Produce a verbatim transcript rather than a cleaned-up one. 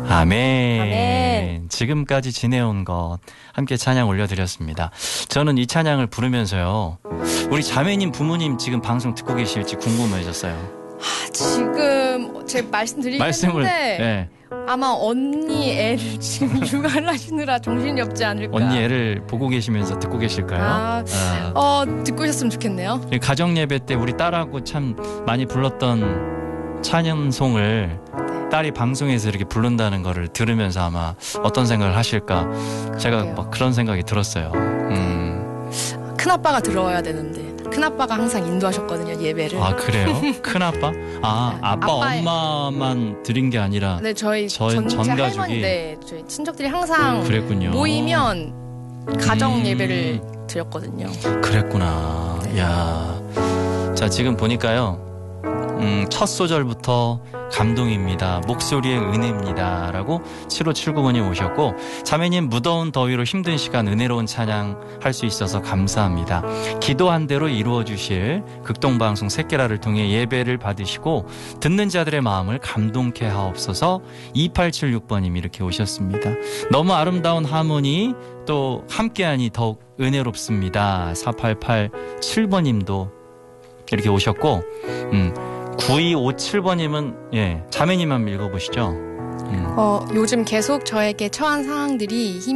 아멘. 아멘. 지금까지 지내온 것 함께 찬양 올려드렸습니다. 저는 이 찬양을 부르면서요, 우리 자매님 부모님 지금 방송 듣고 계실지 궁금해졌어요. 아, 지금 제가 말씀드리긴 말씀을 했는데 네. 아마 언니 애를 지금 육아를 하시느라 정신이 없지 않을까. 언니 애를 보고 계시면서 듣고 계실까요? 아, 아. 어, 듣고 계셨으면 좋겠네요. 가정 예배 때 우리 딸하고 참 많이 불렀던 찬양송을 네. 딸이 방송에서 이렇게 부른다는 거를 들으면서 아마 어떤 생각을 하실까, 제가 그러게요. 막 그런 생각이 들었어요. 음. 큰아빠가 들어와야 되는데 큰아빠가 항상 인도하셨거든요, 예배를. 아, 그래요? 큰아빠? 아, 네. 아빠, 아빠의- 엄마만 드린 게 아니라. 네, 저희 전- 전, 전 제 가족이? 할머니, 네, 저희 친척들이 항상 그랬군요. 모이면 가정 음. 예배를 드렸거든요. 그랬구나. 네. 야, 자, 지금 보니까요, 음, 첫 소절부터 감동입니다. 목소리의 은혜입니다. 라고 칠오칠구 번님 오셨고, 자매님 무더운 더위로 힘든 시간 은혜로운 찬양 할 수 있어서 감사합니다. 기도한 대로 이루어 주실 극동방송 새끼라를 통해 예배를 받으시고 듣는 자들의 마음을 감동케 하옵소서. 이팔칠육 번님 이렇게 오셨습니다. 너무 아름다운 하모니 또 함께하니 더욱 은혜롭습니다. 사팔팔칠 번님도 이렇게 오셨고, 음, 구이오칠 번님은 예, 자매님 한번 읽어보시죠. 음. 어, 요즘 계속 저에게 처한 상황들이 힘이